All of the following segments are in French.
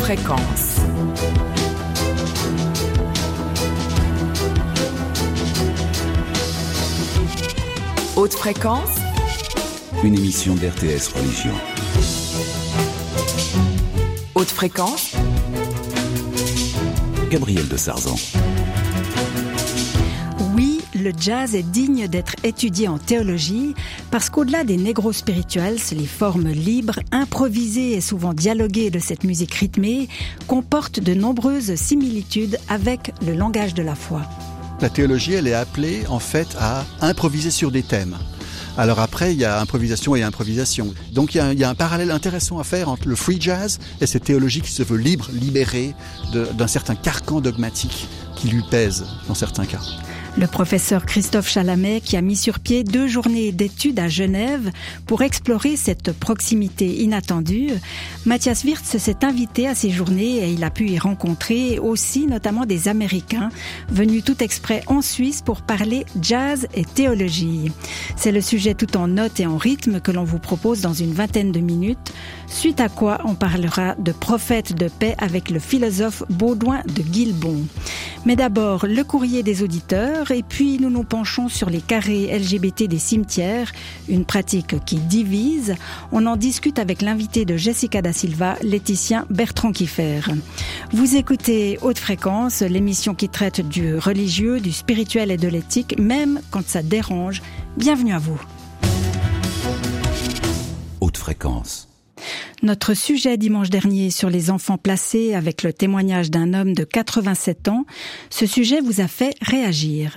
fréquence. Haute fréquence, une émission d'RTS Religion. Haute fréquence, Gabriel de Sarzan. Oui, le jazz est digne d'être étudié en théologie parce qu'au-delà des négros spirituals, les formes libres, improvisées et souvent dialoguées de cette musique rythmée comportent de nombreuses similitudes avec le langage de la foi. La théologie, elle est appelée en fait à improviser sur des thèmes. Alors après, il y a improvisation et improvisation. Donc il y a un parallèle intéressant à faire entre le free jazz et cette théologie qui se veut libre, libérée d'un certain carcan dogmatique qui lui pèse dans certains cas. Le professeur Christophe Chalamet qui a mis sur pied 2 journées d'études à Genève pour explorer cette proximité inattendue. Mathias Wirtz s'est invité à ces journées et il a pu y rencontrer aussi notamment des Américains venus tout exprès en Suisse pour parler jazz et théologie. C'est le sujet tout en notes et en rythme que l'on vous propose dans une vingtaine de minutes, suite à quoi on parlera de prophète de paix avec le philosophe Baudouin de Guilbon. Mais d'abord, le courrier des auditeurs. Et puis nous nous penchons sur les carrés LGBT des cimetières, une pratique qui divise. On en discute avec l'invité de Jessica da Silva, Laetitia Bertrand-Kiefer. Vous écoutez Haute Fréquence, l'émission qui traite du religieux, du spirituel et de l'éthique, même quand ça dérange. Bienvenue à vous. Haute Fréquence. Notre sujet dimanche dernier sur les enfants placés avec le témoignage d'un homme de 87 ans, ce sujet vous a fait réagir.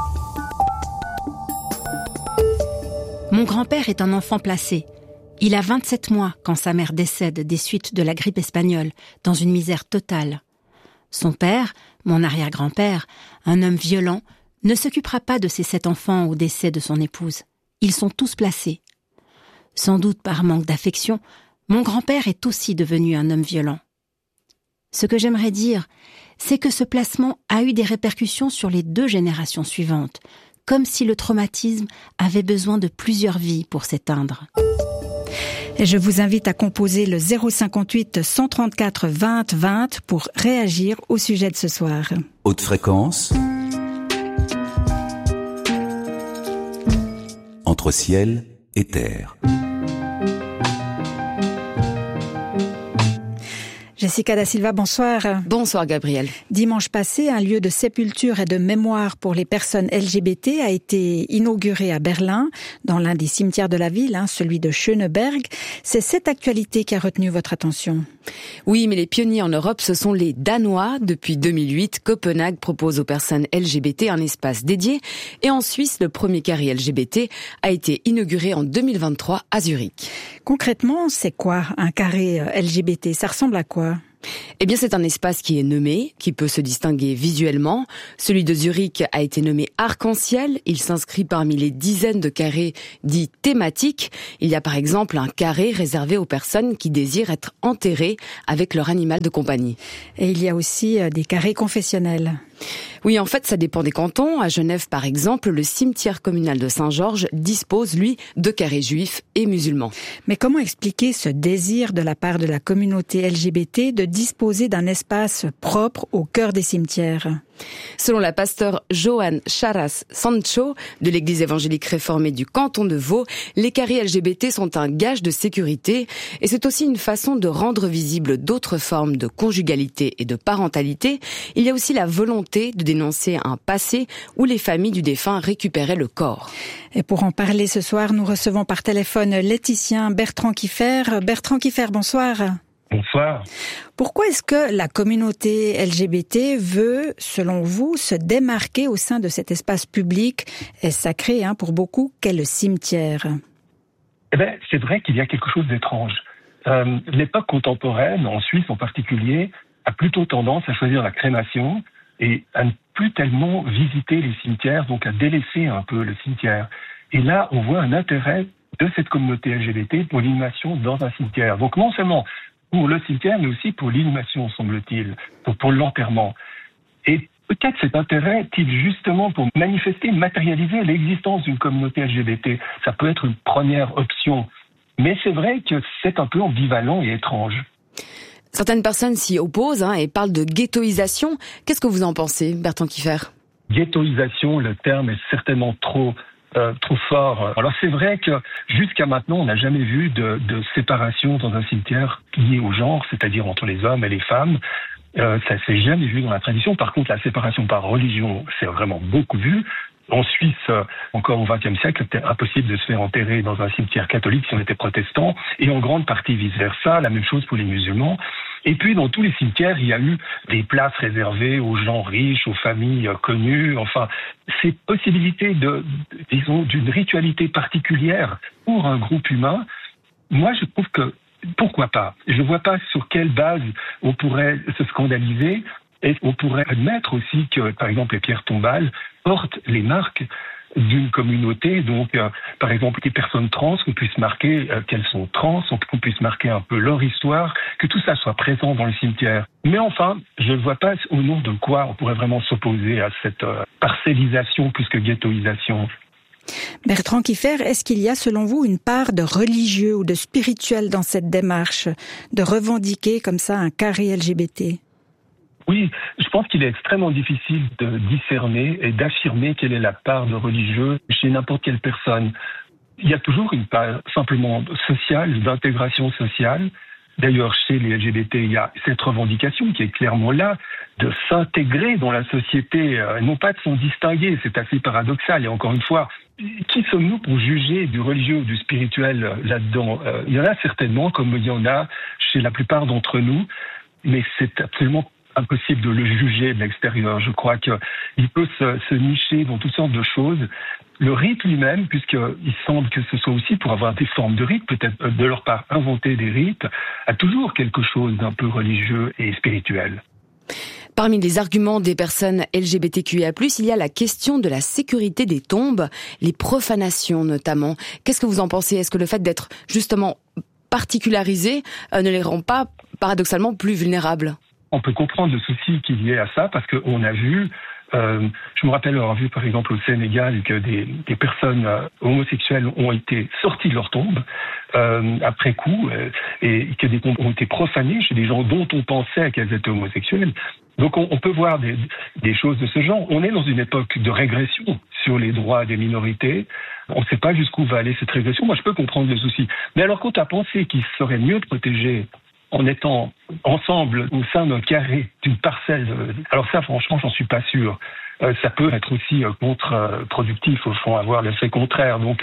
Mon grand-père est un enfant placé. Il a 27 mois quand sa mère décède des suites de la grippe espagnole, dans une misère totale. Son père, mon arrière-grand-père, un homme violent, ne s'occupera pas de ses 7 enfants au décès de son épouse. Ils sont tous placés. Sans doute par manque d'affection, mon grand-père est aussi devenu un homme violent. Ce que j'aimerais dire, c'est que ce placement a eu des répercussions sur les 2 générations suivantes, comme si le traumatisme avait besoin de plusieurs vies pour s'éteindre. Et je vous invite à composer le 058 134 20 20 pour réagir au sujet de ce soir. Haute fréquence. Entre ciel et terre. Jessica da Silva, bonsoir. Bonsoir Gabriel. Dimanche passé, un lieu de sépulture et de mémoire pour les personnes LGBT a été inauguré à Berlin, dans l'un des cimetières de la ville, celui de Schöneberg. C'est cette actualité qui a retenu votre attention. Oui, mais les pionniers en Europe, ce sont les Danois. Depuis 2008, Copenhague propose aux personnes LGBT un espace dédié. Et en Suisse, le premier carré LGBT a été inauguré en 2023 à Zurich. Concrètement, c'est quoi un carré LGBT ? Ça ressemble à quoi ? Eh bien, c'est un espace qui est nommé, qui peut se distinguer visuellement. Celui de Zurich a été nommé Arc-en-Ciel. Il s'inscrit parmi les dizaines de carrés dits thématiques. Il y a par exemple un carré réservé aux personnes qui désirent être enterrées avec leur animal de compagnie. Et il y a aussi des carrés confessionnels. Oui, en fait, ça dépend des cantons. À Genève, par exemple, le cimetière communal de Saint-Georges dispose, lui, de carrés juifs et musulmans. Mais comment expliquer ce désir de la part de la communauté LGBT de disposer d'un espace propre au cœur des cimetières ? Selon la pasteure Johanne Charas Sancho de l'église évangélique réformée du canton de Vaud, les carrés LGBT sont un gage de sécurité et c'est aussi une façon de rendre visibles d'autres formes de conjugalité et de parentalité. Il y a aussi la volonté de dénoncer un passé où les familles du défunt récupéraient le corps. Et pour en parler ce soir, nous recevons par téléphone Laetitia Bertrand-Kiefer. Bertrand-Kiefer, bonsoir. Bonsoir. Pourquoi est-ce que la communauté LGBT veut, selon vous, se démarquer au sein de cet espace public et sacré pour beaucoup qu'est le cimetière ? Eh bien, c'est vrai qu'il y a quelque chose d'étrange. L'époque contemporaine, en Suisse en particulier, a plutôt tendance à choisir la crémation et à ne plus tellement visiter les cimetières, donc à délaisser un peu le cimetière. Et là, on voit un intérêt de cette communauté LGBT pour l'inhumation dans un cimetière. Donc non seulement pour le cimetière, mais aussi pour l'inhumation, semble-t-il, pour l'enterrement. Et peut-être cet intérêt est-il justement pour manifester, matérialiser l'existence d'une communauté LGBT. Ça peut être une première option. Mais c'est vrai que c'est un peu ambivalent et étrange. Certaines personnes s'y opposent et parlent de ghettoisation. Qu'est-ce que vous en pensez, Bertrand Kiefer ? Ghettoisation, le terme est certainement trop fort. Alors c'est vrai que jusqu'à maintenant, on n'a jamais vu de séparation dans un cimetière liée au genre, c'est-à-dire entre les hommes et les femmes. Ça s'est jamais vu dans la tradition. Par contre, la séparation par religion, c'est vraiment beaucoup vu. En Suisse, encore au XXe siècle, c'était impossible de se faire enterrer dans un cimetière catholique si on était protestant, et en grande partie vice-versa, la même chose pour les musulmans. Et puis, dans tous les cimetières, il y a eu des places réservées aux gens riches, aux familles connues, enfin, ces possibilités d'une ritualité particulière pour un groupe humain, moi, je trouve que, pourquoi pas ? Je ne vois pas sur quelle base on pourrait se scandaliser. Et on pourrait admettre aussi que, par exemple, les pierres tombales portent les marques d'une communauté. Donc, par exemple, les personnes trans, qu'on puisse marquer qu'elles sont trans, qu'on puisse marquer un peu leur histoire, que tout ça soit présent dans le cimetière. Mais enfin, je ne vois pas au nom de quoi on pourrait vraiment s'opposer à cette parcellisation plus que ghettoisation. Bertrand Kiefer, est-ce qu'il y a selon vous une part de religieux ou de spirituel dans cette démarche de revendiquer comme ça un carré LGBT ? Oui, je pense qu'il est extrêmement difficile de discerner et d'affirmer quelle est la part de religieux chez n'importe quelle personne. Il y a toujours une part simplement sociale, d'intégration sociale. D'ailleurs, chez les LGBT, il y a cette revendication qui est clairement là, de s'intégrer dans la société, non pas de s'en distinguer. C'est assez paradoxal. Et encore une fois, qui sommes-nous pour juger du religieux ou du spirituel là-dedans ? Il y en a certainement, comme il y en a chez la plupart d'entre nous, mais c'est absolument impossible de le juger de l'extérieur. Je crois qu'il peut se nicher dans toutes sortes de choses. Le rite lui-même, puisqu'il semble que ce soit aussi pour avoir des formes de rite, peut-être de leur part inventer des rites, a toujours quelque chose d'un peu religieux et spirituel. Parmi les arguments des personnes LGBTQIA+, il y a la question de la sécurité des tombes, les profanations notamment. Qu'est-ce que vous en pensez ? Est-ce que le fait d'être justement particularisé ne les rend pas paradoxalement plus vulnérables ? On peut comprendre le souci qu'il y ait à ça parce qu'on a vu, je me rappelle avoir vu par exemple au Sénégal que des personnes homosexuelles ont été sorties de leur tombe après coup et que des tombes ont été profanées chez des gens dont on pensait qu'elles étaient homosexuelles. Donc on peut voir des choses de ce genre. On est dans une époque de régression sur les droits des minorités. On ne sait pas jusqu'où va aller cette régression. Moi, je peux comprendre le souci. Mais alors, quand à penser qu'il serait mieux de protéger en étant ensemble au sein d'un carré, d'une parcelle, alors ça, franchement, j'en suis pas sûr. Ça peut être aussi contre-productif, au fond, avoir l'effet contraire. Donc,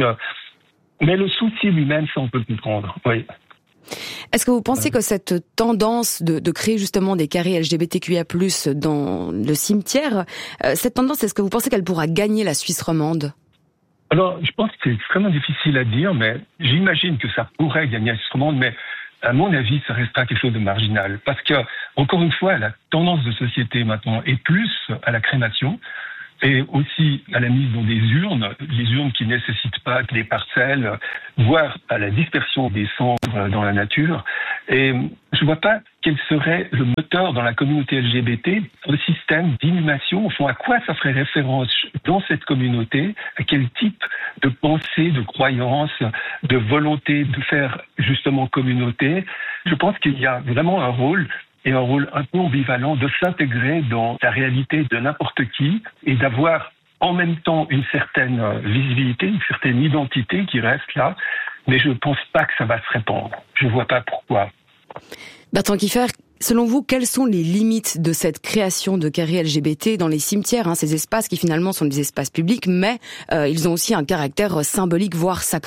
mais le souci lui-même, ça, on peut le comprendre. Oui. Est-ce que vous pensez que cette tendance de créer justement des carrés LGBTQIA+ dans le cimetière, cette tendance, est-ce que vous pensez qu'elle pourra gagner la Suisse romande ? Alors, je pense que c'est extrêmement difficile à dire, mais j'imagine que ça pourrait gagner la Suisse romande, mais à mon avis, ça restera quelque chose de marginal. Parce que, encore une fois, la tendance de société maintenant est plus à la crémation et aussi à la mise dans des urnes, les urnes qui ne nécessitent pas des parcelles, voire à la dispersion des cendres dans la nature. Et je ne vois pas quel serait le moteur dans la communauté LGBT, le système d'inhumation, au fond, à quoi ça ferait référence dans cette communauté, à quel type de pensée, de croyance, de volonté de faire justement communauté. Je pense qu'il y a vraiment un rôle et un rôle un peu ambivalent de s'intégrer dans la réalité de n'importe qui et d'avoir en même temps une certaine visibilité, une certaine identité qui reste là, mais je ne pense pas que ça va se répandre. Je ne vois pas pourquoi. Bertrand Kiefer, selon vous, quelles sont les limites de cette création de carrés LGBT dans les cimetières, ces espaces qui finalement sont des espaces publics, mais ils ont aussi un caractère symbolique, voire sacré ?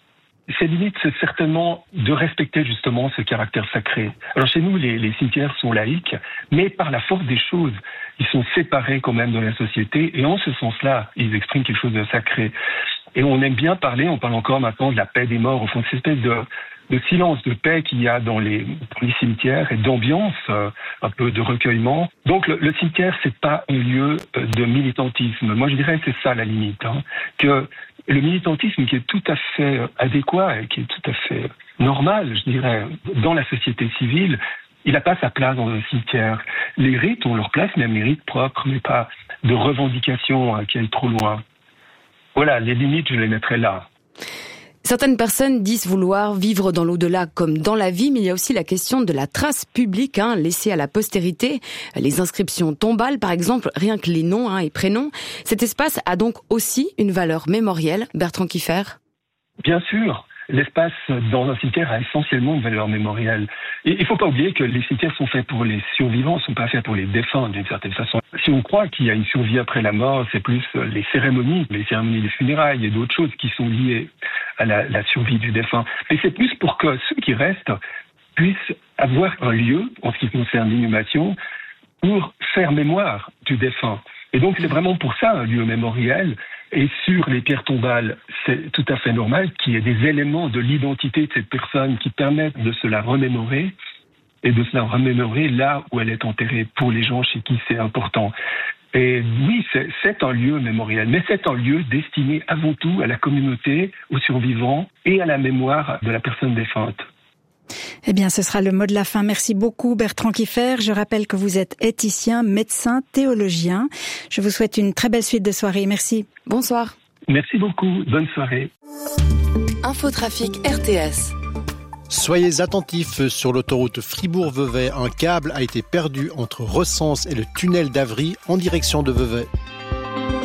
Ces limites, c'est certainement de respecter justement ce caractère sacré. Alors chez nous, les cimetières sont laïques, mais par la force des choses, ils sont séparés quand même de la société, et en ce sens-là, ils expriment quelque chose de sacré. Et on aime bien parler, on parle encore maintenant de la paix des morts, au fond, cette espèce de silence, de paix qu'il y a dans les cimetières et d'ambiance, un peu de recueillement. Donc le cimetière, c'est pas un lieu de militantisme. Moi, je dirais que c'est ça la limite, que le militantisme qui est tout à fait adéquat et qui est tout à fait normal, je dirais, dans la société civile, il n'a pas sa place dans un cimetière. Les rites ont leur place, même les rites propres, mais pas de revendication qui aillent trop loin. Voilà, les limites, je les mettrais là. Certaines personnes disent vouloir vivre dans l'au-delà comme dans la vie, mais il y a aussi la question de la trace publique, laissée à la postérité. Les inscriptions tombales, par exemple, rien que les noms et prénoms. Cet espace a donc aussi une valeur mémorielle. Bertrand Kiffer ? Bien sûr. L'espace dans un cimetière a essentiellement une valeur mémorielle. Et il ne faut pas oublier que les cimetières sont faits pour les survivants, ne sont pas faits pour les défunts d'une certaine façon. Si on croit qu'il y a une survie après la mort, c'est plus les cérémonies des funérailles et d'autres choses qui sont liées à la survie du défunt. Mais c'est plus pour que ceux qui restent puissent avoir un lieu, en ce qui concerne l'inhumation, pour faire mémoire du défunt. Et donc c'est vraiment pour ça un lieu mémoriel. Et sur les pierres tombales, c'est tout à fait normal qu'il y ait des éléments de l'identité de cette personne qui permettent de se la remémorer et de se la remémorer là où elle est enterrée pour les gens chez qui c'est important. Et oui, c'est un lieu mémoriel, mais c'est un lieu destiné avant tout à la communauté, aux survivants et à la mémoire de la personne défunte. Eh bien, ce sera le mot de la fin. Merci beaucoup, Bertrand Kiffer. Je rappelle que vous êtes éthicien, médecin, théologien. Je vous souhaite une très belle suite de soirée. Merci. Bonsoir. Merci beaucoup. Bonne soirée. Infotrafic RTS. Soyez attentifs sur l'autoroute Fribourg-Vevey. Un câble a été perdu entre Recense et le tunnel d'Avry en direction de Vevey.